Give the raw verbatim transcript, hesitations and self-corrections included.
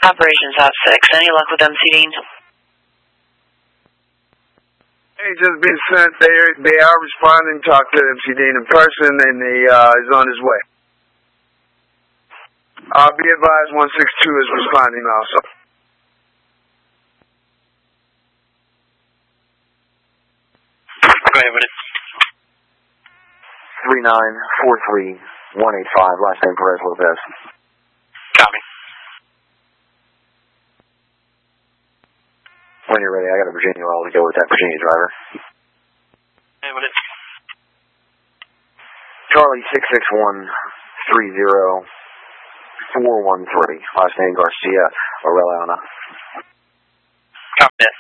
Operations Hot six. Any luck with M C Dean? Hey, just been sent. They are, they are responding. Talk to M C Dean in person, and he uh, is on his way. Uh, be advised, one six two is responding also. Go ahead with it. three nine four three one eight five, last name Perez Lopez. Copy. When you're ready, I got a Virginia L to go with that Virginia driver. Go ahead with it. Charlie six six one three zero four one three, last name Garcia, Orellana. Copy that.